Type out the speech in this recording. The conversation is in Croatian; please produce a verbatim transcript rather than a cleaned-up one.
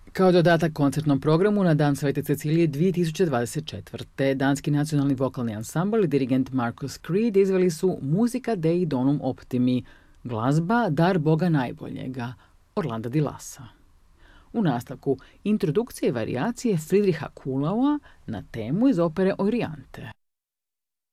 Kao dodatak koncertnom programu na Dan Svete Cecilije dvije tisuće dvadeset četvrte. Danski nacionalni vokalni ansambl i dirigent Marcus Creed izveli su Musica Dei Donum Optimi, glazba Dar Boga najboljega, Orlanda di Lassa. U nastavku introdukcije i varijacije Friedricha Kuhlaua na temu iz opere Oriante.